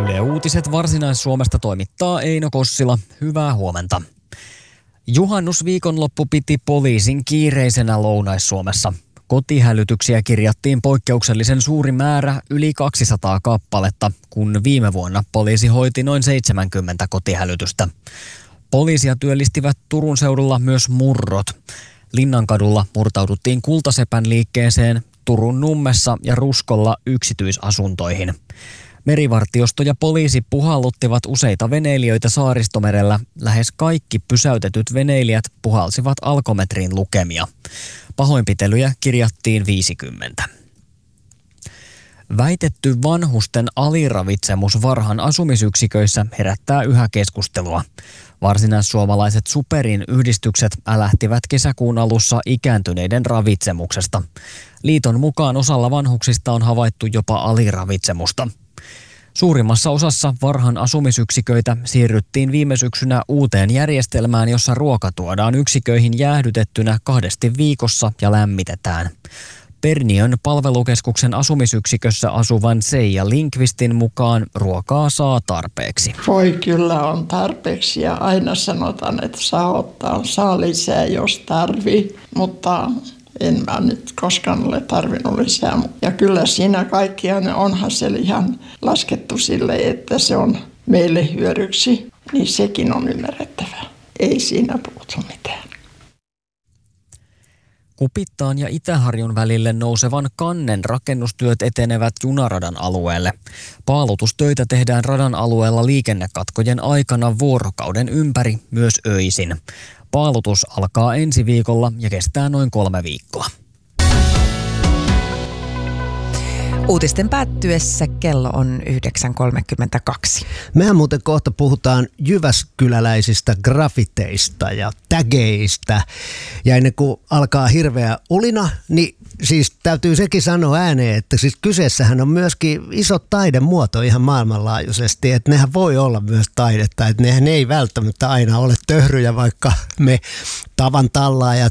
Yle Uutiset Varsinais-Suomesta toimittaa Eino Kossila. Hyvää huomenta. Juhannusviikonloppu piti poliisin kiireisenä Lounais-Suomessa. Kotihälytyksiä kirjattiin poikkeuksellisen suuri määrä, yli 200 kappaletta, kun viime vuonna poliisi hoiti noin 70 kotihälytystä. Poliisia työllistivät Turun seudulla myös murrot. Linnankadulla murtauduttiin Kultasepän liikkeeseen, Turun Nummessa ja Ruskolla yksityisasuntoihin. Merivartiosto ja poliisi puhalluttivat useita veneilijöitä Saaristomerellä. Lähes kaikki pysäytetyt veneilijät puhalsivat alkometrin lukemia. Pahoinpitelyjä kirjattiin 50. Väitetty vanhusten aliravitsemus Varhan asumisyksiköissä herättää yhä keskustelua. Varsinaissuomalaiset Superin yhdistykset älähtivät kesäkuun alussa ikääntyneiden ravitsemuksesta. Liiton mukaan osalla vanhuksista on havaittu jopa aliravitsemusta. Suurimmassa osassa Varhan asumisyksiköitä siirryttiin viime syksynä uuteen järjestelmään, jossa ruoka tuodaan yksiköihin jäähdytettynä 2 viikossa ja lämmitetään. Perniön palvelukeskuksen asumisyksikössä asuvan Seija Linkvistin mukaan ruokaa saa tarpeeksi. Voi kyllä on tarpeeksi ja aina sanotaan, että saa lisää jos tarvii, mutta en mä nyt koskaan ole tarvinnut lisää. Ja kyllä siinä kaikkiaan onhan se ihan laskettu sille, että se on meille hyödyksi, niin sekin on ymmärrettävää. Ei siinä puutu mitään. Kupittaan ja Itä-Harjun välille nousevan kannen rakennustyöt etenevät junaradan alueelle. Paalutustöitä tehdään radan alueella liikennekatkojen aikana vuorokauden ympäri, myös öisin. Paalutus alkaa ensi viikolla ja kestää noin 3 viikkoa. Uutisten päättyessä kello on 9.32. Mehän muuten kohta puhutaan jyväskyläläisistä graffiteista ja tägeistä. Ja ennen kuin alkaa hirveä ulina, niin siis täytyy sekin sanoa ääneen, että siis kyseessähän on myöskin iso taidemuoto ihan maailmanlaajuisesti. Että nehän voi olla myös taidetta, että nehän ei välttämättä aina ole töhryjä, vaikka me tavan tallaajat